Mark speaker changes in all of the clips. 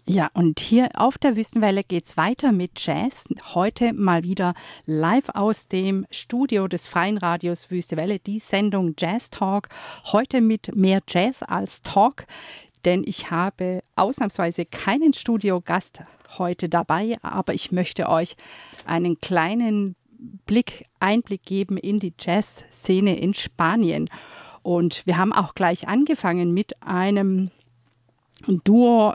Speaker 1: Ja, und hier auf der Wüstenwelle geht's weiter mit Jazz. Heute mal wieder live aus dem Studio des Freien Radios Wüstewelle, die Sendung Jazz Talk. Heute mit mehr Jazz als Talk, denn ich habe ausnahmsweise keinen Studiogast heute dabei, aber ich möchte euch einen kleinen Einblick geben in die Jazzszene in Spanien. Und wir haben auch gleich angefangen mit einem Duo,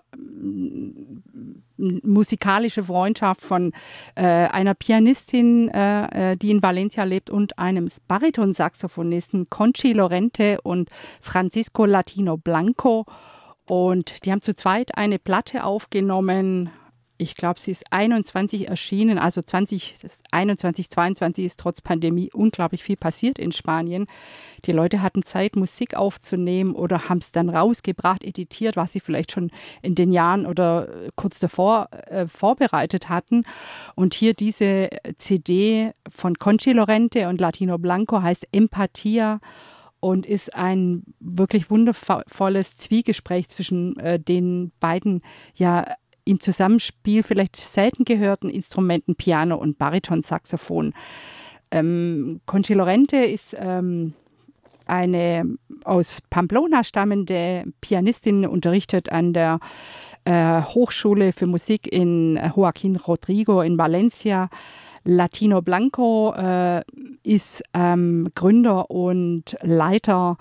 Speaker 1: musikalische Freundschaft von einer Pianistin, die in Valencia lebt, und einem Baritonsaxophonisten, Conchi Lorente und Francisco Latino Blanco. Und die haben zu zweit eine Platte aufgenommen. Ich glaube, sie ist 21 erschienen, also 2021, 22 ist trotz Pandemie unglaublich viel passiert in Spanien. Die Leute hatten Zeit, Musik aufzunehmen oder haben es dann rausgebracht, editiert, was sie vielleicht schon in den Jahren oder kurz davor vorbereitet hatten. Und hier diese CD von Conchi Lorente und Latino Blanco heißt Empatia und ist ein wirklich wundervolles Zwiegespräch zwischen den beiden, ja, im Zusammenspiel vielleicht selten gehörten Instrumenten Piano und Baritonsaxophon. Conchi Lorente ist eine aus Pamplona stammende Pianistin, unterrichtet an der Hochschule für Musik in Joaquín Rodrigo in Valencia. Latino Blanco ist Gründer und Leiter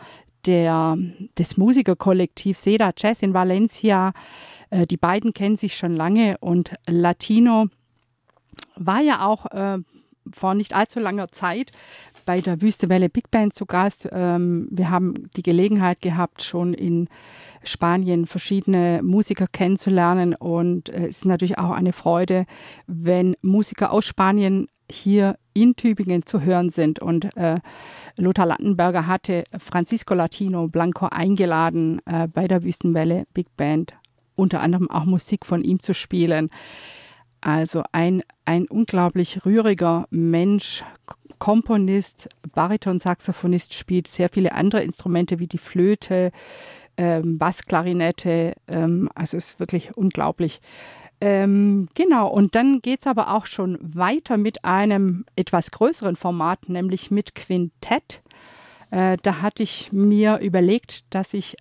Speaker 1: des Musikerkollektivs Seda Jazz in Valencia. Die beiden kennen sich schon lange und Latino war ja auch vor nicht allzu langer Zeit bei der Wüstewelle Big Band zu Gast. Wir haben die Gelegenheit gehabt, schon in Spanien verschiedene Musiker kennenzulernen, und es ist natürlich auch eine Freude, wenn Musiker aus Spanien hier in Tübingen zu hören sind. Und Lothar Landenberger hatte Francisco Latino Blanco eingeladen, bei der Wüstenwelle Big Band unter anderem auch Musik von ihm zu spielen. Also ein unglaublich rühriger Mensch, Komponist, Baritonsaxophonist, spielt sehr viele andere Instrumente wie die Flöte, Bassklarinette. Also es ist wirklich unglaublich. Genau, und dann geht es aber auch schon weiter mit einem etwas größeren Format, nämlich mit Quintett. Da hatte ich mir überlegt, dass ich,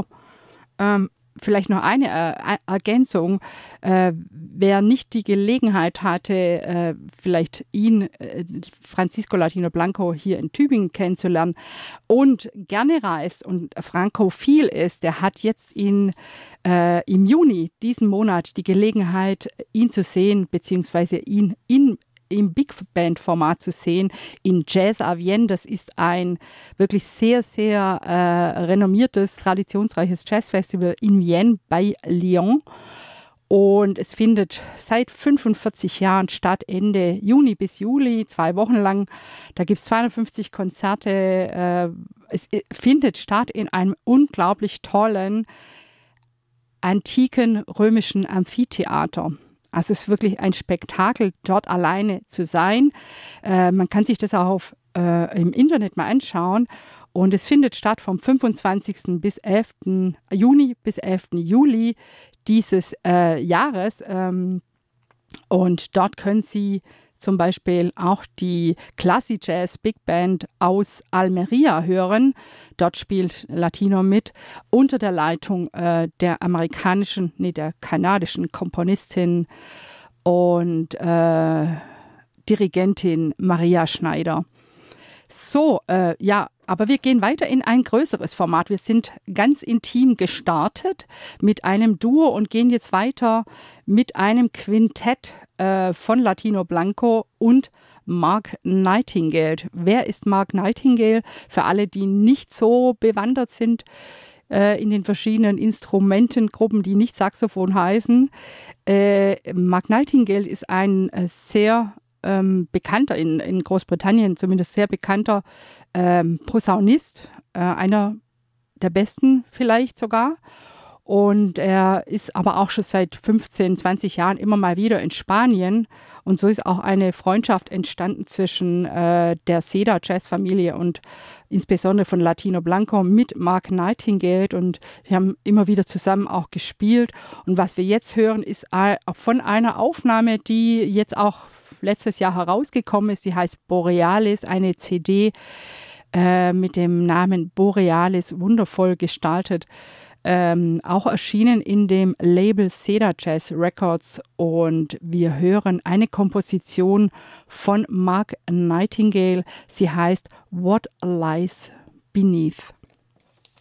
Speaker 1: vielleicht noch eine Ergänzung. Wer nicht die Gelegenheit hatte, vielleicht Francisco Latino Blanco, hier in Tübingen kennenzulernen und gerne reist und frankophil ist, der hat jetzt im Juni diesen Monat die Gelegenheit, ihn zu sehen, beziehungsweise ihn im Big Band Format zu sehen, in Jazz Avienne. Das ist ein wirklich sehr, sehr renommiertes, traditionsreiches Jazzfestival in Vienne bei Lyon. Und es findet seit 45 Jahren statt, Ende Juni bis Juli, 2 Wochen lang. Da gibt es 250 Konzerte. Es findet statt in einem unglaublich tollen, antiken römischen Amphitheater. Also es ist wirklich ein Spektakel, dort alleine zu sein. Man kann sich das auch im Internet mal anschauen. Und es findet statt vom 25. bis 11. Juni bis 11. Juli dieses Jahres. Und dort können Sie zum Beispiel auch die Classy Jazz Big Band aus Almeria hören. Dort spielt Latino mit, unter der Leitung der kanadischen Komponistin und Dirigentin Maria Schneider. So, aber wir gehen weiter in ein größeres Format. Wir sind ganz intim gestartet mit einem Duo und gehen jetzt weiter mit einem Quintett von Latino Blanco und Mark Nightingale. Wer ist Mark Nightingale? Für alle, die nicht so bewandert sind in den verschiedenen Instrumentengruppen, die nicht Saxophon heißen. Mark Nightingale ist ein sehr bekannter, in Großbritannien zumindest sehr bekannter Posaunist, einer der besten vielleicht sogar. Und er ist aber auch schon seit 15, 20 Jahren immer mal wieder in Spanien. Und so ist auch eine Freundschaft entstanden zwischen der Seda Jazzfamilie und insbesondere von Latino Blanco mit Mark Nightingale. Und wir haben immer wieder zusammen auch gespielt. Und was wir jetzt hören, ist von einer Aufnahme, die jetzt auch letztes Jahr herausgekommen ist. Die heißt Borealis, eine CD mit dem Namen Borealis, wundervoll gestaltet. Auch erschienen in dem Label Seda Jazz Records, und wir hören eine Komposition von Mark Nightingale. Sie heißt What Lies Beneath.